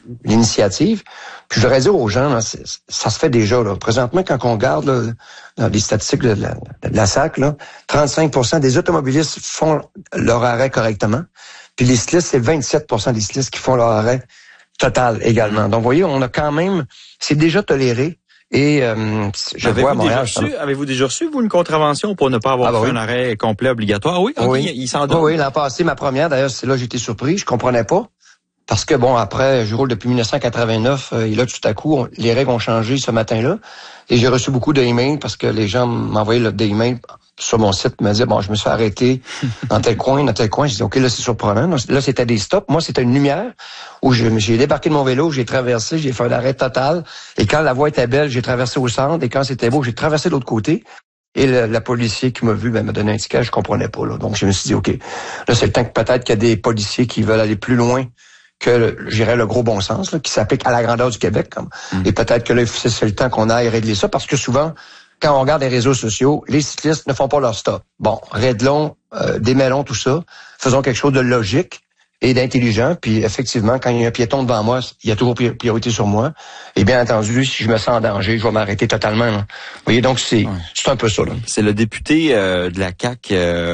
l'initiative. Puis je voudrais dire aux gens, là, ça se fait déjà. Là. Présentement, quand on regarde là, dans les statistiques de la SAC, là, 35% des automobilistes font leur arrêt correctement. Puis les cyclistes, c'est 27% des cyclistes qui font leur arrêt total également. Donc, vous voyez, on a quand même, c'est déjà toléré. Et je vois à Montréal. Avez-vous déjà reçu, vous, une contravention pour ne pas avoir fait un arrêt complet obligatoire? Oui, okay, oui. Il s'en donne. Oui, l'an passé, ma première, d'ailleurs, c'est là que j'ai été surpris, je comprenais pas. Parce que, bon, après, je roule depuis 1989, et là, tout à coup, les règles ont changé ce matin-là. Et j'ai reçu beaucoup d'emails parce que les gens m'envoyaient des emails sur mon site, me disaient, bon, je me suis arrêté dans tel coin. Je dis, OK, là, c'est surprenant. Là, c'était des stops. Moi, c'était une lumière où j'ai débarqué de mon vélo, j'ai traversé, j'ai fait un arrêt total. Et quand la voie était belle, j'ai traversé au centre. Et quand c'était beau, j'ai traversé de l'autre côté. Et la policier qui m'a vu, m'a donné un ticket, je comprenais pas, là. Donc, je me suis dit, OK, là, c'est le temps que peut-être qu'il y a des policiers qui veulent aller plus loin que, j'irais, le gros bon sens, là, qui s'applique à la grandeur du Québec, comme. Et peut-être que là, c'est le temps qu'on aille régler ça, parce que souvent, quand on regarde les réseaux sociaux, les cyclistes ne font pas leur stop. Bon, réglons, démêlons tout ça, faisons quelque chose de logique et d'intelligent, puis effectivement, quand il y a un piéton devant moi, il y a toujours priorité sur moi. Et bien entendu, si je me sens en danger, je vais m'arrêter totalement. Là. Vous voyez, donc c'est un peu ça. Là. C'est le député de la CAQ,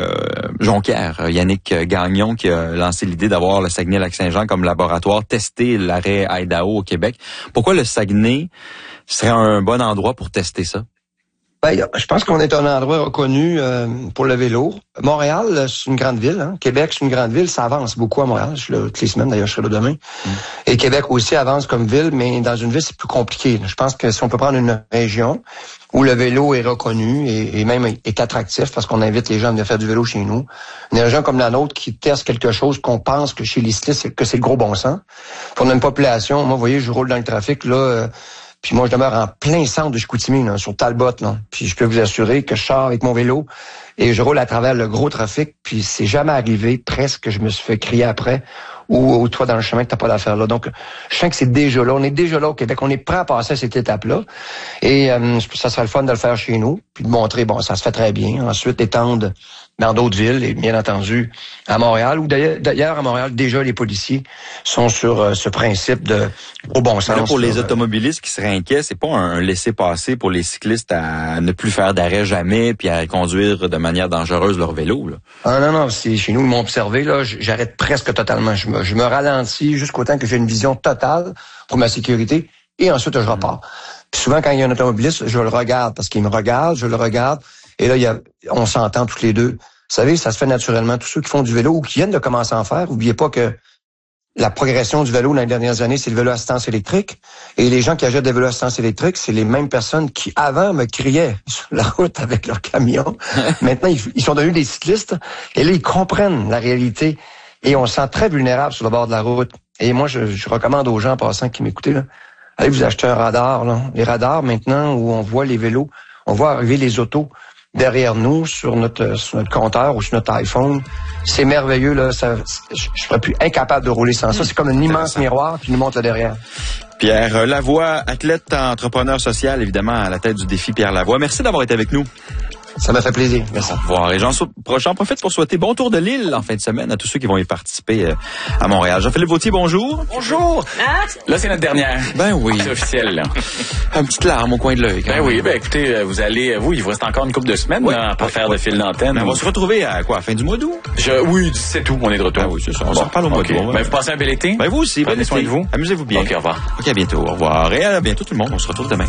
Jonquière, Yannick Gagnon, qui a lancé l'idée d'avoir le Saguenay-Lac-Saint-Jean comme laboratoire, tester l'arrêt Idaho au Québec. Pourquoi le Saguenay serait un bon endroit pour tester ça? Ben, je pense qu'on est un endroit reconnu pour le vélo. Montréal, c'est une grande ville. Hein? Québec, c'est une grande ville. Ça avance beaucoup à Montréal. Je suis là toutes les semaines, d'ailleurs, je serai là demain. Et Québec aussi avance comme ville, mais dans une ville, c'est plus compliqué. Je pense que si on peut prendre une région où le vélo est reconnu et même est attractif parce qu'on invite les gens à venir faire du vélo chez nous, une région comme la nôtre qui teste quelque chose qu'on pense que chez les cyclistes, que c'est le gros bon sens. Pour une population, moi, vous voyez, je roule dans le trafic, là... Puis moi, je demeure en plein centre de Chicoutimi, là, sur Talbot. Là. Puis je peux vous assurer que je sors avec mon vélo et je roule à travers le gros trafic. Puis c'est jamais arrivé, presque, que je me suis fait crier après ou toi dans le chemin que t'as pas d'affaires là. Donc, je sens que c'est déjà là. On est déjà là au Québec. On est prêt à passer à cette étape-là. Et ça serait le fun de le faire chez nous. Puis de montrer, bon, ça se fait très bien. Ensuite, étendre dans d'autres villes et bien entendu à Montréal. Ou d'ailleurs, à Montréal, déjà, les policiers sont sur ce principe de au bon sens. Là, pour les automobilistes qui seraient inquiets, c'est pas un laisser-passer pour les cyclistes à ne plus faire d'arrêt jamais puis à conduire de manière dangereuse leur vélo. Là. Ah non, c'est chez nous, ils m'ont observé, là, j'arrête presque totalement. Je me ralentis jusqu'au temps que j'ai une vision totale pour ma sécurité et ensuite je repars. Puis souvent, quand il y a un automobiliste, je le regarde parce qu'il me regarde, je le regarde. Et là, on s'entend tous les deux. Vous savez, ça se fait naturellement. Tous ceux qui font du vélo ou qui viennent de commencer à en faire, n'oubliez pas que la progression du vélo dans les dernières années, c'est le vélo à assistance électrique. Et les gens qui achètent des vélos à assistance électrique, c'est les mêmes personnes qui, avant, me criaient sur la route avec leur camion. Maintenant, ils sont devenus des cyclistes. Et là, ils comprennent la réalité. Et on se sent très vulnérable sur le bord de la route. Et moi, je recommande aux gens en passant qui m'écoutaient, là, allez vous acheter un radar. Là. Les radars, maintenant, où on voit les vélos, on voit arriver les autos derrière nous sur notre compteur ou sur notre iPhone. C'est merveilleux, là. Je serais plus incapable de rouler sans ça. C'est comme un immense miroir qui nous montre là derrière. Pierre Lavoie, athlète, entrepreneur social, évidemment, à la tête du défi Pierre Lavoie. Merci d'avoir été avec nous. Ça m'a fait plaisir. Merci. Au revoir. Et j'en profite pour souhaiter bon tour de l'île en fin de semaine à tous ceux qui vont y participer à Montréal. Jean-Philippe Vautier, bonjour. Bonjour. Là, c'est notre dernière. Ben oui. C'est officiel, là. Une petite larme au coin de l'œil. Ben oui, écoutez, il vous reste encore une couple de semaines là, pour faire de fil d'antenne. On va se retrouver à quoi, fin du mois d'août? Oui, c'est tout, on est de retour. Ben oui, c'est ça. On se reparle au mois d'août. Ben, vous passez un bel été. Ben vous aussi, prenez soin de vous. Amusez-vous bien. OK, au revoir. OK, à bientôt. Au revoir. Et à bientôt tout le monde. On se retrouve demain.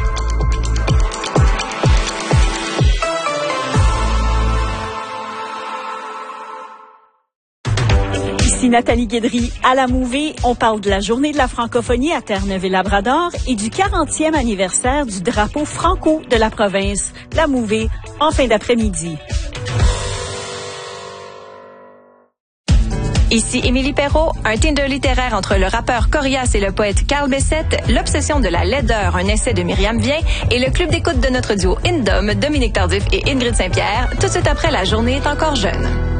Ici Nathalie Guédry. À la Mouvée, on parle de la journée de la francophonie à Terre-Neuve-et-Labrador et du 40e anniversaire du drapeau franco de la province. La Mouvée, en fin d'après-midi. Ici Émilie Perrault, un Tinder littéraire entre le rappeur Corias et le poète Carl Bessette, l'obsession de la laideur, un essai de Myriam Vien et le club d'écoute de notre duo Indom, Dominique Tardif et Ingrid Saint-Pierre, tout de suite après La journée est encore jeune.